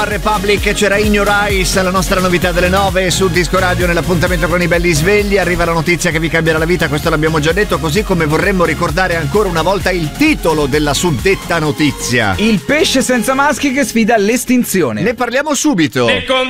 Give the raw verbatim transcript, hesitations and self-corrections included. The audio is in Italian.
Republic, c'era In Your Eyes, la nostra novità delle nove su Disco Radio nell'appuntamento con i belli svegli. Arriva la notizia che vi cambierà la vita, questo l'abbiamo già detto, così come vorremmo ricordare ancora una volta il titolo della suddetta notizia. Il pesce senza maschi che sfida l'estinzione. Ne parliamo subito. Ne